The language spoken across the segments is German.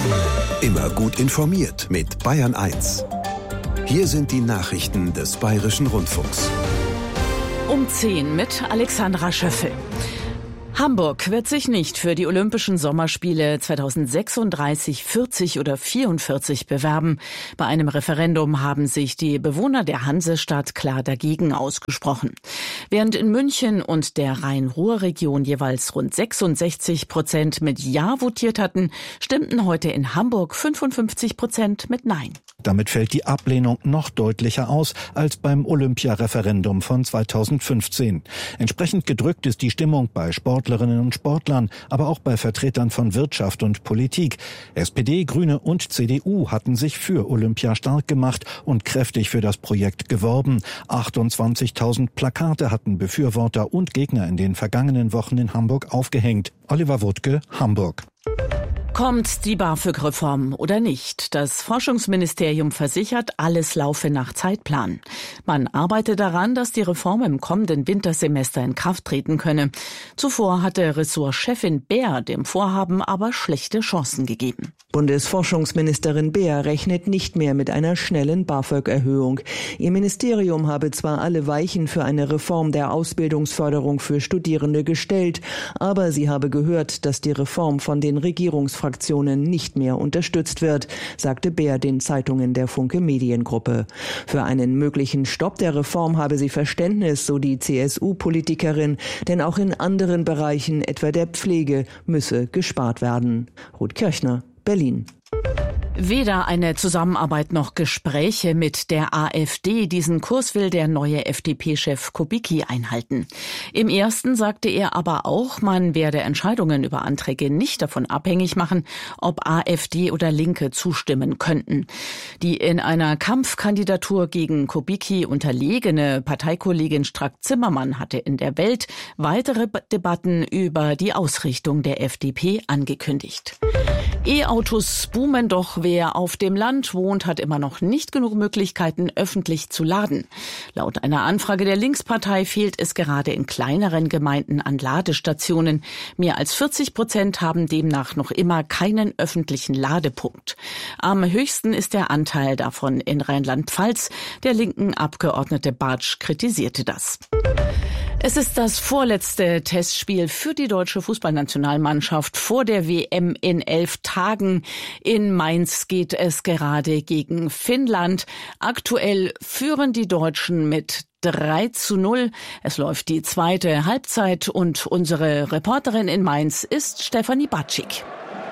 Immer gut informiert mit Bayern 1. Hier sind die Nachrichten des Bayerischen Rundfunks. Um 10 mit Alexandra Schöffel. Hamburg wird sich nicht für die Olympischen Sommerspiele 2036, 40 oder 44 bewerben. Bei einem Referendum haben sich die Bewohner der Hansestadt klar dagegen ausgesprochen. Während in München und der Rhein-Ruhr-Region jeweils rund 66% mit Ja votiert hatten, stimmten heute in Hamburg 55% mit Nein. Damit fällt die Ablehnung noch deutlicher aus als beim Olympia-Referendum von 2015. Entsprechend gedrückt ist die Stimmung bei Sportlerinnen und Sportlern, aber auch bei Vertretern von Wirtschaft und Politik. SPD, Grüne und CDU hatten sich für Olympia stark gemacht und kräftig für das Projekt geworben. 28.000 Plakate hatten Befürworter und Gegner in den vergangenen Wochen in Hamburg aufgehängt. Oliver Wuttke, Hamburg. Kommt die BAföG-Reform oder nicht? Das Forschungsministerium versichert, alles laufe nach Zeitplan. Man arbeite daran, dass die Reform im kommenden Wintersemester in Kraft treten könne. Zuvor hatte Ressortchefin Beer dem Vorhaben aber schlechte Chancen gegeben. Bundesforschungsministerin Beer rechnet nicht mehr mit einer schnellen BAföG-Erhöhung. Ihr Ministerium habe zwar alle Weichen für eine Reform der Ausbildungsförderung für Studierende gestellt, aber sie habe gehört, dass die Reform von den Regierungsfraktionen nicht mehr unterstützt wird, sagte Beer den Zeitungen der Funke Mediengruppe. Für einen möglichen Stopp der Reform habe sie Verständnis, so die CSU-Politikerin, denn auch in anderen Bereichen, etwa der Pflege, müsse gespart werden. Ruth Kirchner, Berlin. Weder eine Zusammenarbeit noch Gespräche mit der AfD. Diesen Kurs will der neue FDP-Chef Kubicki einhalten. Im ersten sagte er aber auch, man werde Entscheidungen über Anträge nicht davon abhängig machen, ob AfD oder Linke zustimmen könnten. Die in einer Kampfkandidatur gegen Kubicki unterlegene Parteikollegin Strack-Zimmermann hatte in der Welt weitere Debatten über die Ausrichtung der FDP angekündigt. E-Autos boomen, doch wer auf dem Land wohnt, hat immer noch nicht genug Möglichkeiten, öffentlich zu laden. Laut einer Anfrage der Linkspartei fehlt es gerade in kleineren Gemeinden an Ladestationen. Mehr als 40% haben demnach noch immer keinen öffentlichen Ladepunkt. Am höchsten ist der Anteil davon in Rheinland-Pfalz. Der linken Abgeordnete Bartsch kritisierte das. Es ist das vorletzte Testspiel für die deutsche Fußballnationalmannschaft vor der WM in 11 Tagen. In Mainz geht es gerade gegen Finnland. Aktuell führen die Deutschen mit 3:0. Es läuft die zweite Halbzeit und unsere Reporterin in Mainz ist Stefanie Batschik.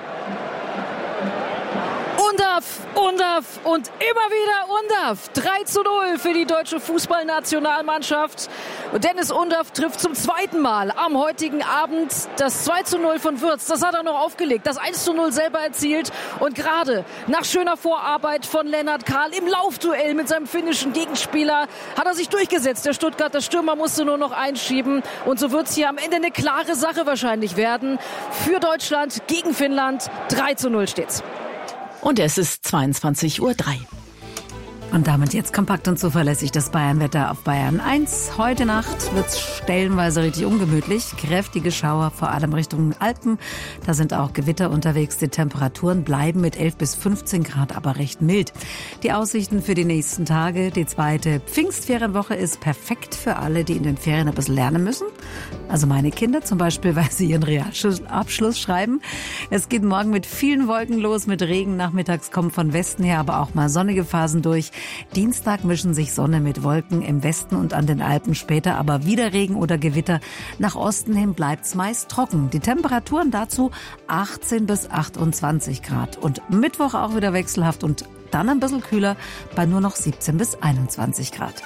Undav und immer wieder Undav. 3:0 für die deutsche Fußballnationalmannschaft. Und Dennis Undav trifft zum zweiten Mal am heutigen Abend. Das 2:0 von Würz, das hat er noch aufgelegt. Das 1:0 selber erzielt. Und gerade nach schöner Vorarbeit von Lennart Kahl im Laufduell mit seinem finnischen Gegenspieler hat er sich durchgesetzt. Der Stuttgarter Stürmer musste nur noch einschieben. Und so wird es hier am Ende eine klare Sache wahrscheinlich werden. Für Deutschland gegen Finnland. 3:0 steht's. Und es ist 22:03 Uhr. Und damit jetzt kompakt und zuverlässig das Bayernwetter auf Bayern 1. Heute Nacht wird es stellenweise richtig ungemütlich. Kräftige Schauer, vor allem Richtung Alpen. Da sind auch Gewitter unterwegs. Die Temperaturen bleiben mit 11 bis 15 Grad, aber recht mild. Die Aussichten für die nächsten Tage. Die zweite Pfingstferienwoche ist perfekt für alle, die in den Ferien ein bisschen lernen müssen. Also meine Kinder zum Beispiel, weil sie ihren Realschulabschluss schreiben. Es geht morgen mit vielen Wolken los, mit Regen. Nachmittags kommen von Westen her aber auch mal sonnige Phasen durch. Dienstag mischen sich Sonne mit Wolken im Westen und an den Alpen, später aber wieder Regen oder Gewitter. Nach Osten hin bleibt's meist trocken. Die Temperaturen dazu 18 bis 28 Grad. Und Mittwoch auch wieder wechselhaft und dann ein bisschen kühler bei nur noch 17 bis 21 Grad.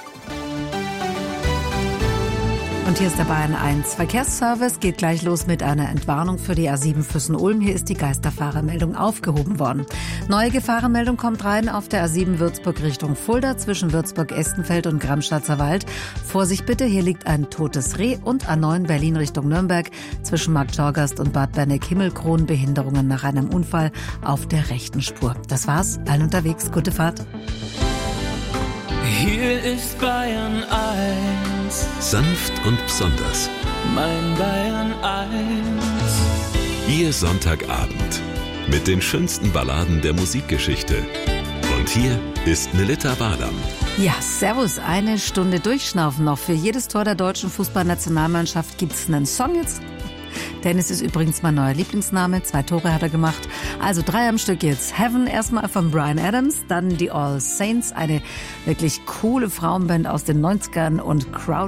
Und hier ist der Bayern 1 Verkehrsservice. Geht gleich los mit einer Entwarnung für die A7 Füssen-Ulm. Hier ist die Geisterfahrermeldung aufgehoben worden. Neue Gefahrenmeldung kommt rein auf der A7 Würzburg Richtung Fulda zwischen Würzburg-Estenfeld und Gramstadter Wald. Vorsicht bitte, hier liegt ein totes Reh. Und A9 Berlin Richtung Nürnberg zwischen Marktschorgast und Bad Berneck-Himmelkron. Behinderungen nach einem Unfall auf der rechten Spur. Das war's. Allen unterwegs. Gute Fahrt. Hier ist Bayern 1. Sanft und besonders. Mein Bayern 1. Ihr Sonntagabend mit den schönsten Balladen der Musikgeschichte. Und hier ist Melitta Badam. Ja, servus, 1 Stunde durchschnaufen noch. Für jedes Tor der deutschen Fußballnationalmannschaft gibt's einen Song jetzt. Dennis ist übrigens mein neuer Lieblingsname. 2 Tore hat er gemacht. Also 3 am Stück jetzt. Heaven erstmal von Bryan Adams, dann die All Saints, eine wirklich coole Frauenband aus den 90ern und Crowd